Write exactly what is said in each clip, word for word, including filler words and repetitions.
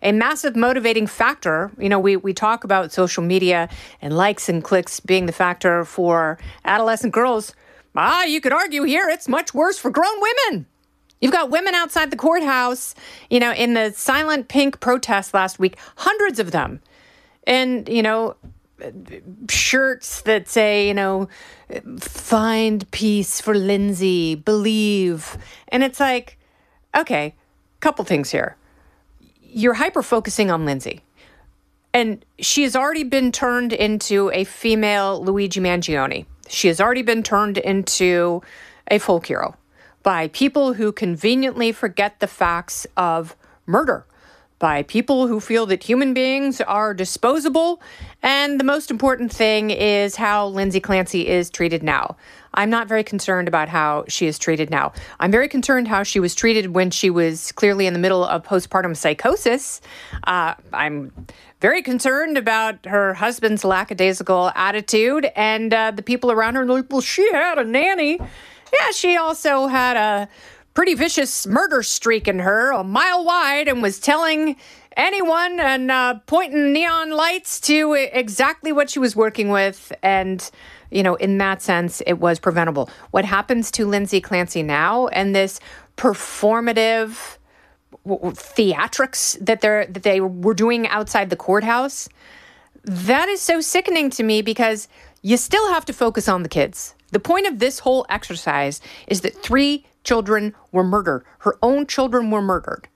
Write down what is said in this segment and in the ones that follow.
a massive motivating factor. You know, we, we talk about social media and likes and clicks being the factor for adolescent girls. Ah, you could argue here it's much worse for grown women. You've got women outside the courthouse, you know, in the Silent Pink protest last week, hundreds of them. And, you know, shirts that say, you know, find peace for Lindsay, believe. And it's like, okay, couple things here. You're hyper-focusing on Lindsay. And she has already been turned into a female Luigi Mangione. She has already been turned into a folk hero by people who conveniently forget the facts of murder, by people who feel that human beings are disposable. And the most important thing is how Lindsay Clancy is treated now. I'm not very concerned about how she is treated now. I'm very concerned how she was treated when she was clearly in the middle of postpartum psychosis. Uh, I'm very concerned about her husband's lackadaisical attitude, and uh, the people around her are like, well, she had a nanny. Yeah, she also had a pretty vicious murder streak in her, a mile wide, and was telling anyone and uh, pointing neon lights to exactly what she was working with. And, you know, in that sense, it was preventable. What happens to Lindsay Clancy now and this performative theatrics that they're that they were doing outside the courthouse, that is so sickening to me, because you still have to focus on the kids. The point of this whole exercise is that three children were murdered. Her own children were murdered.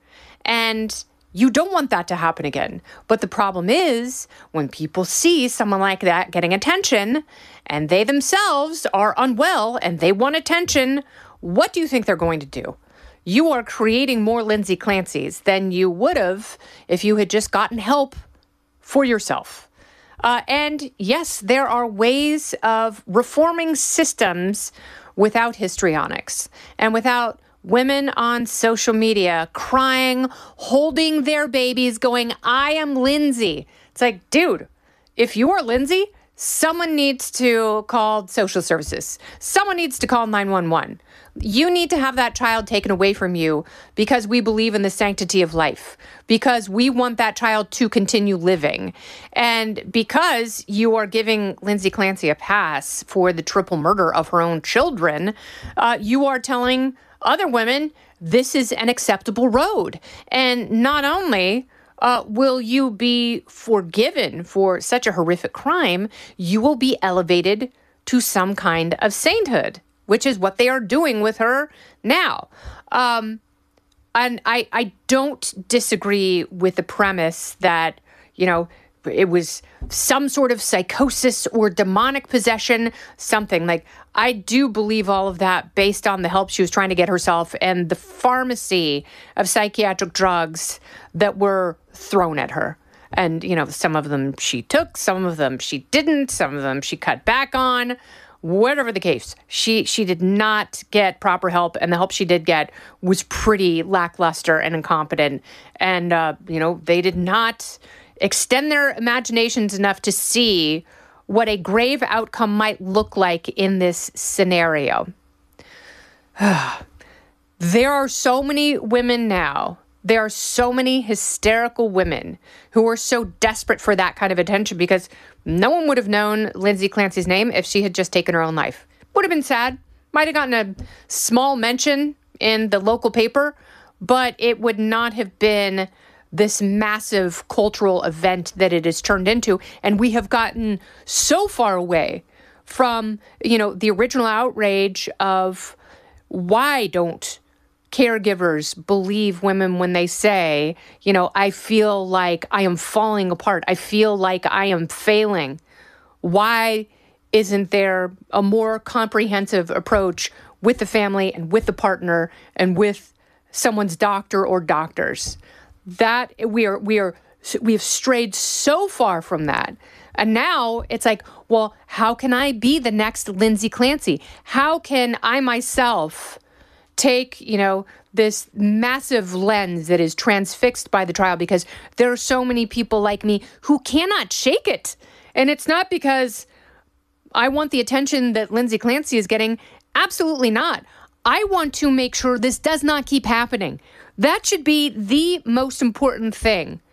And you don't want that to happen again. But the problem is, when people see someone like that getting attention, and they themselves are unwell and they want attention, what do you think they're going to do? You are creating more Lindsay Clancys than you would have if you had just gotten help for yourself. Uh, and yes, there are ways of reforming systems without histrionics and without women on social media crying, holding their babies, going, I am Lindsay. It's like, dude, if you are Lindsay, someone needs to call social services. Someone needs to call nine one one. You need to have that child taken away from you because we believe in the sanctity of life, because we want that child to continue living. And because you are giving Lindsay Clancy a pass for the triple murder of her own children, uh, you are telling other women this is an acceptable road. And not only Uh, will you be forgiven for such a horrific crime, you will be elevated to some kind of sainthood, which is what they are doing with her now. Um, and I, I don't disagree with the premise that, you know, it was some sort of psychosis or demonic possession, something. Like, I do believe all of that based on the help she was trying to get herself and the pharmacy of psychiatric drugs that were thrown at her. And, you know, some of them she took, some of them she didn't, some of them she cut back on. Whatever the case, she she did not get proper help, and the help she did get was pretty lackluster and incompetent. And, uh, you know, they did not extend their imaginations enough to see what a grave outcome might look like in this scenario. There are so many women now. There are so many hysterical women who are so desperate for that kind of attention, because no one would have known Lindsay Clancy's name if she had just taken her own life. Would have been sad. Might have gotten a small mention in the local paper, but it would not have been this massive cultural event that it has turned into. And we have gotten so far away from, you know, the original outrage of why don't caregivers believe women when they say, you know, I feel like I am falling apart. I feel like I am failing. Why isn't there a more comprehensive approach with the family and with the partner and with someone's doctor or doctors? That we are, we are, we have strayed so far from that. And now it's like, well, how can I be the next Lindsay Clancy? How can I myself take, you know, this massive lens that is transfixed by the trial, because there are so many people like me who cannot shake it. And it's not because I want the attention that Lindsay Clancy is getting. Absolutely not. I want to make sure this does not keep happening. That should be the most important thing